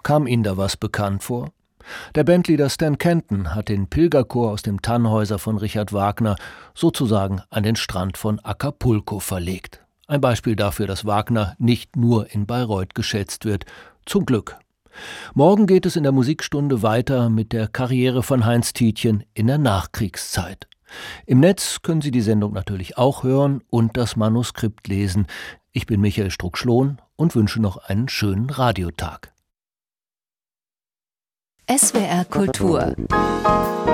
Kam Ihnen da was bekannt vor? Der Bandleader Stan Kenton hat den Pilgerchor aus dem Tannhäuser von Richard Wagner sozusagen an den Strand von Acapulco verlegt. Ein Beispiel dafür, dass Wagner nicht nur in Bayreuth geschätzt wird. Zum Glück. Morgen geht es in der Musikstunde weiter mit der Karriere von Heinz Tietjen in der Nachkriegszeit. Im Netz können Sie die Sendung natürlich auch hören und das Manuskript lesen. Ich bin Michael Strunk-Schlohn und wünsche noch einen schönen Radiotag. SWR Kultur